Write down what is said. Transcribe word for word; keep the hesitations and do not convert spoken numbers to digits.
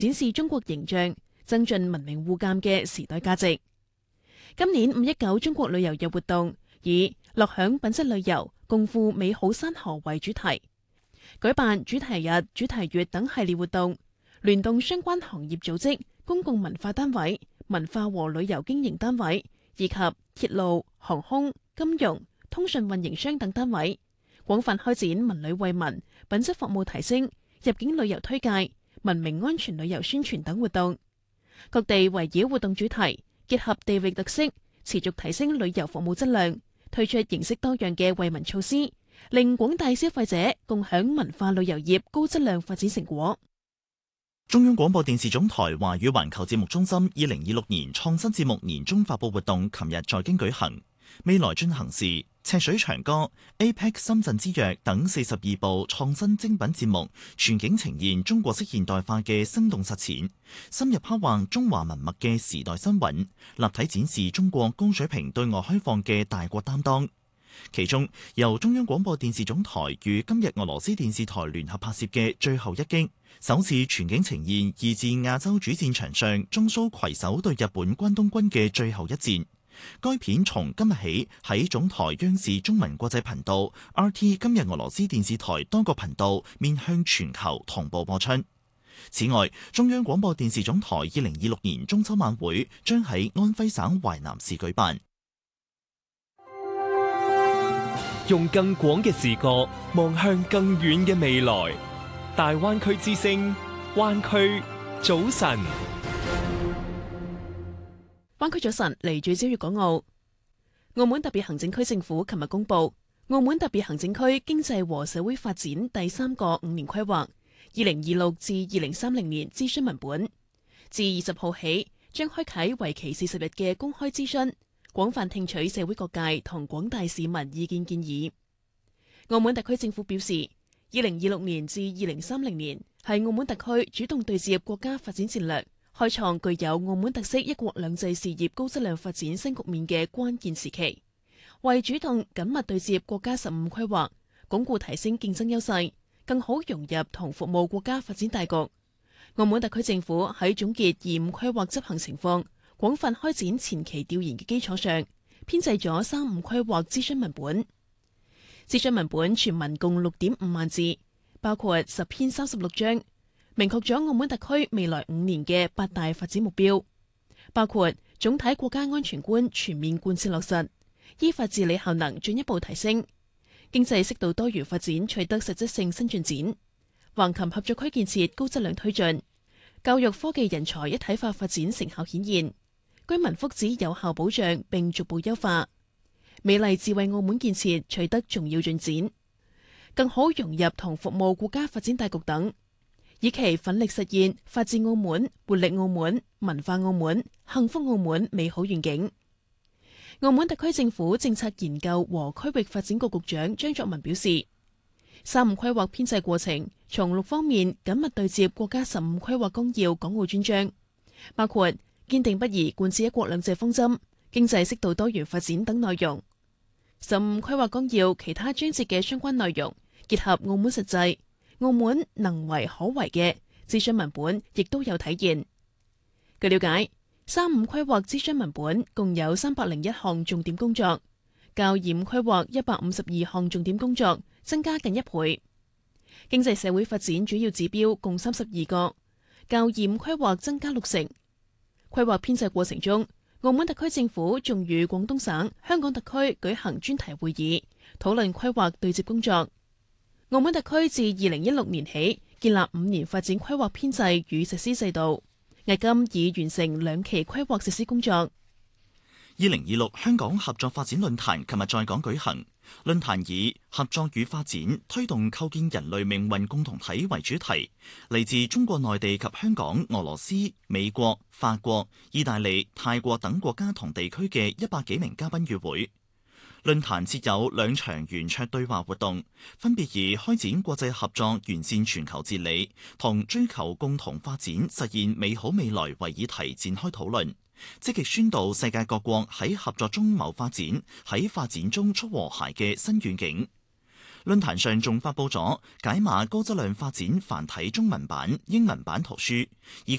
展示中國形象，增進文明互鑒嘅時代價值。今年五一九中國旅遊日活動以樂享品質旅遊，共赴美好山河為主題，舉辦主題日、主題月等系列活動，聯動相關行業組織、公共文化單位、文化和旅遊經營單位以及鐵路、航空、金融、通訊運營商等單位，廣泛開展文旅惠民、品質服務提升、入境旅遊推介、文明安全旅遊宣傳等活動。各地圍繞活動主題，結合地域特色，持續提升旅遊服務質量，推出形式多樣嘅惠民措施，令廣大消費者共享文化旅遊業高質量發展成果。 中央廣播電視總台華語環球節目中心二零二六年創新節目年終發佈活動，琴日在京舉行。未來進行時，赤水長歌、A P E C 深圳之約等四十二部創新精品節目，全景呈現中國式現代化嘅生動實踐，深入刻畫中華文脈嘅時代新韻，立體展示中國高水平對外開放嘅大國擔當。其中，由中央廣播電視總台與今日俄羅斯電視台聯合拍攝嘅《最後一擊》，首次全景呈現二戰亞洲主戰場上中蘇攜手對日本關東軍嘅最後一戰。該片從今日起喺總台央視中文國際頻道、R T 今日俄羅斯電視台多個頻道面向全球同步播出。此外，中央廣播電視總台二零二六年中秋晚會將喺安徽省淮南市舉辦。 用更廣嘅視角望向更遠嘅未來，大灣區之聲，灣區早晨。 灣區早晨，嚟自朝粵港澳。澳門特別行政區政府琴日公布澳門特別行政區經濟和社會發展第三個五年規劃，二零二六至二零三零年諮詢文本，自二十號起將開啟為期四十日嘅公開諮詢，廣泛聽取社會各界同廣大市民意見建議。澳門特區政府表示，二零二六年至二零三零年係澳門特區主動對接國家發展戰略，開創具有澳門特色一國兩制事業高質量發展新局面嘅關鍵時期，為主動緊密對接國家十五規劃，鞏固提升競爭優勢，更好融入同服務國家發展大局。澳門特區政府喺總結二五規劃執行情況，廣泛開展前期調研嘅基礎上，編製咗三五規劃諮詢文本。諮詢文本全文共六點五萬字，包括十篇三十六章，明確咗澳門特區未來五年嘅八大發展目標，包括總體國家安全觀全面貫徹落實，依法治理效能進一步提升，經濟適度多元發展取得實質性新進展，橫琴合作區建設高質量推進，教育科技人才一體化發展成效顯現，居民福祉有效保障並逐步優化，美麗智慧澳門建設取得重要進展，更好融入同服務國家發展大局等，以期奮力實現法治澳門、活力澳門、文化澳門、幸福澳門美好願景。澳門特區政府政策研究和區域發展局局長張作文表示，三五規劃編製過程從六方面緊密對接國家十五規劃綱要港澳專章，包括堅定不移貫徹一國兩制方針、經濟適度多元發展等內容。十五規劃綱要其他章節嘅相關內容，結合澳門實際、澳門能為可為嘅諮詢文本，亦都有體現。據了解，三五規劃諮詢文本共有三百零一項重點工作，較二五規劃一百五十二項重點工作增加近一倍。經濟社會發展主要指標共三十二個，較二五規劃增加六成。規劃編製過程中，澳門特區政府仲與廣東省、香港特區舉行專題會議，討論規劃對接工作。澳門特區自二零一六年起建立五年發展規劃編製與實施制度，迄今已完成兩期規劃實施工作。 二零二六香港合作發展論壇琴日在港舉行，論壇以合作與發展推動構建人類命運共同體為主題，嚟自中國內地及香港、俄羅斯、美國、法國、意大利、泰國等國家同地區嘅一百幾名嘉賓與會。論壇設有兩場圓桌對話活動，分別以開展國際合作、完善全球治理同追求共同發展、實現美好未來為議題展開討論，積極宣導世界各國喺合作中謀發展、喺發展中促和諧嘅新願景。 論壇上仲發佈咗解碼高質量發展繁體中文版、英文版圖書，以及